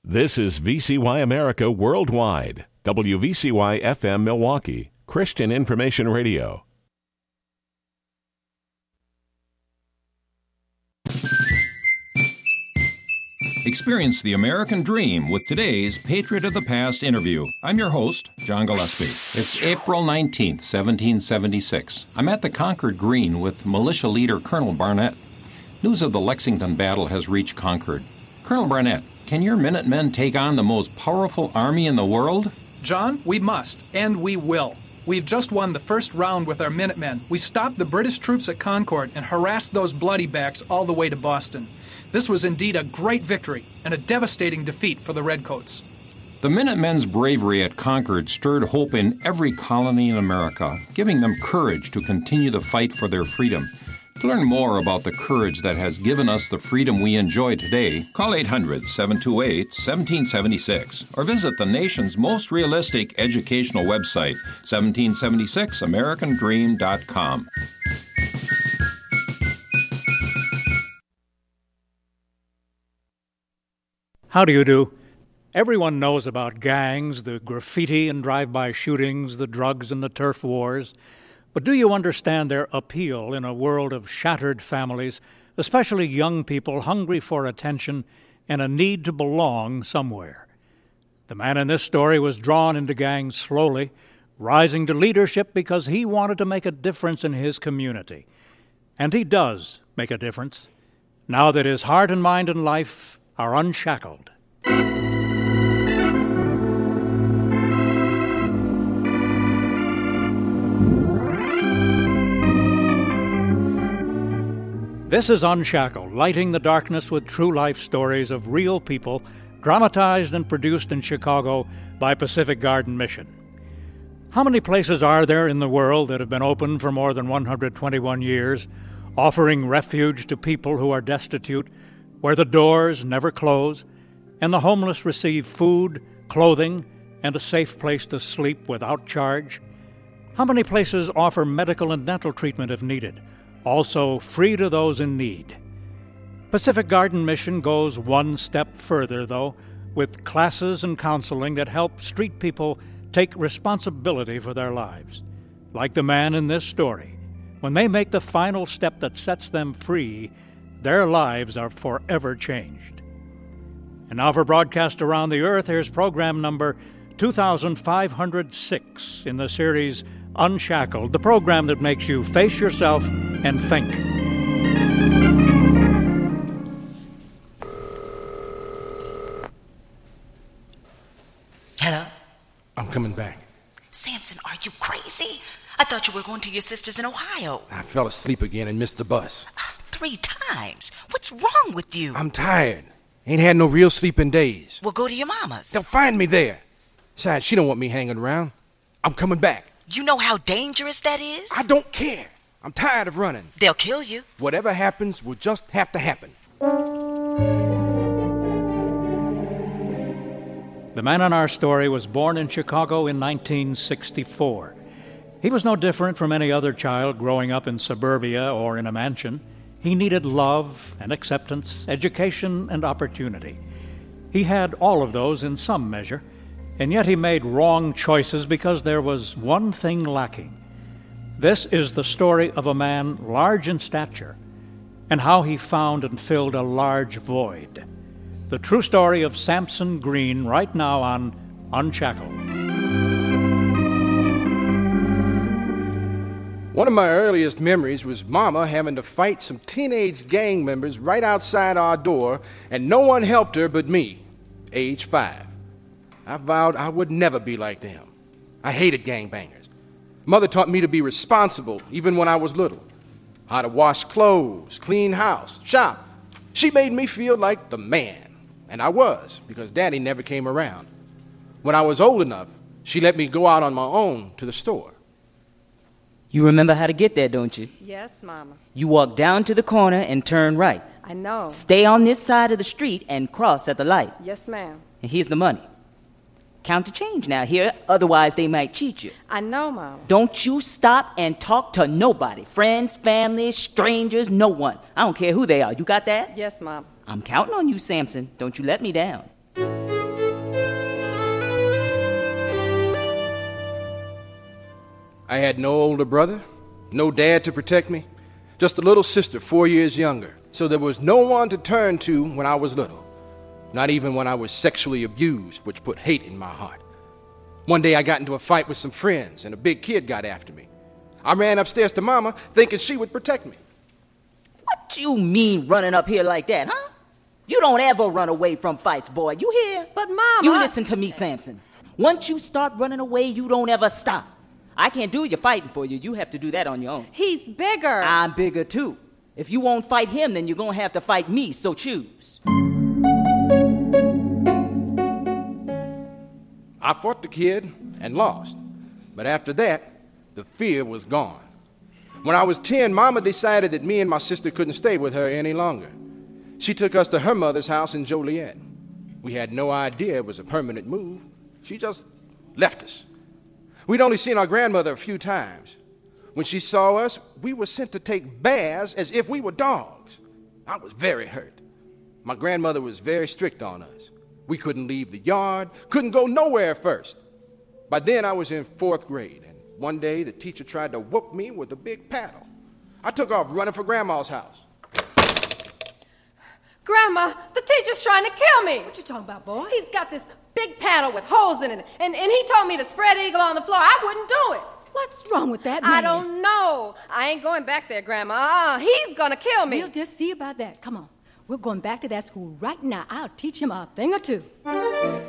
This is VCY America Worldwide, WVCY FM Milwaukee, Christian Information Radio. Experience the American dream with today's Patriot of the Past interview. I'm your host, John Gillespie. It's April 19th, 1776. I'm at the Concord Green with militia leader Colonel Barnett. News of the Lexington battle has reached Concord. Colonel Barnett, can your Minutemen take on the most powerful army in the world? John, we must, and we will. We've just won the first round with our Minutemen. We stopped the British troops at Concord and harassed those bloody backs all the way to Boston. This was indeed a great victory and a devastating defeat for the Redcoats. The Minutemen's bravery at Concord stirred hope in every colony in America, giving them courage to continue the fight for their freedom. To learn more about the courage that has given us the freedom we enjoy today, call 800-728-1776 or visit the nation's most realistic educational website, 1776americandream.com. How do you do? Everyone knows about gangs, the graffiti and drive-by shootings, the drugs and the turf wars. But do you understand their appeal in a world of shattered families, especially young people hungry for attention and a need to belong somewhere? The man in this story was drawn into gangs slowly, rising to leadership because he wanted to make a difference in his community. And he does make a difference, now that his heart and mind and life are unshackled. This is Unshackled, lighting the darkness with true life stories of real people, dramatized and produced in Chicago by Pacific Garden Mission. How many places are there in the world that have been open for more than 121 years, offering refuge to people who are destitute, where the doors never close, and the homeless receive food, clothing, and a safe place to sleep without charge? How many places offer medical and dental treatment if needed, also free to those in need? Pacific Garden Mission goes one step further, though, with classes and counseling that help street people take responsibility for their lives. Like the man in this story, when they make the final step that sets them free, their lives are forever changed. And now for broadcast around the earth, here's program number 2506 in the series Unshackled, the program that makes you face yourself and think. Hello? I'm coming back. Samson, are you crazy? I thought you were going to your sister's in Ohio. I fell asleep again and missed the bus. 3 times? What's wrong with you? I'm tired. Ain't had no real sleep in days. Well, go to your mama's. They'll find me there. Besides, she don't want me hanging around. I'm coming back. You know how dangerous that is? I don't care. I'm tired of running. They'll kill you. Whatever happens will just have to happen. The man in our story was born in Chicago in 1964. He was no different from any other child growing up in suburbia or in a mansion. He needed love and acceptance, education and opportunity. He had all of those in some measure, and yet he made wrong choices because there was one thing lacking. This is the story of a man large in stature and how he found and filled a large void. The true story of Samson Green right now on Unshackled. One of my earliest memories was Mama having to fight some teenage gang members right outside our door, and no one helped her but me, age 5. I vowed I would never be like them. I hated gangbangers. Mother taught me to be responsible even when I was little. How to wash clothes, clean house, shop. She made me feel like the man. And I was, because Daddy never came around. When I was old enough, she let me go out on my own to the store. You remember how to get there, don't you? Yes, Mama. You walk down to the corner and turn right. I know. Stay on this side of the street and cross at the light. Yes, ma'am. And here's the money. Count the change now here, otherwise they might cheat you. I know, Mama. Don't you stop and talk to nobody. Friends, family, strangers, no one. I don't care who they are. You got that? Yes, Mom. I'm counting on you, Samson. Don't you let me down. I had no older brother, no dad to protect me, just a little sister 4 years younger. So there was no one to turn to when I was little, not even when I was sexually abused, which put hate in my heart. One day I got into a fight with some friends, and a big kid got after me. I ran upstairs to Mama, thinking she would protect me. What you mean running up here like that, huh? You don't ever run away from fights, boy. You hear? But, Mama... You listen to me, Samson. Once you start running away, you don't ever stop. I can't do your fighting for you. You have to do that on your own. He's bigger. I'm bigger, too. If you won't fight him, then you're going to have to fight me, so choose. I fought the kid and lost. But after that, the fear was gone. When I was 10, Mama decided that me and my sister couldn't stay with her any longer. She took us to her mother's house in Joliet. We had no idea it was a permanent move. She just left us. We'd only seen our grandmother a few times. When she saw us, we were sent to take baths as if we were dogs. I was very hurt. My grandmother was very strict on us. We couldn't leave the yard, couldn't go nowhere at first. By then, I was in 4th grade, and one day the teacher tried to whoop me with a big paddle. I took off running for Grandma's house. Grandma, the teacher's trying to kill me. What you talking about, boy? He's got this big paddle with holes in it, and he told me to spread eagle on the floor. I wouldn't do it. What's wrong with that man? I don't know. I ain't going back there, Grandma. He's gonna kill me. We'll just see about that. Come on. We're going back to that school right now. I'll teach him a thing or two.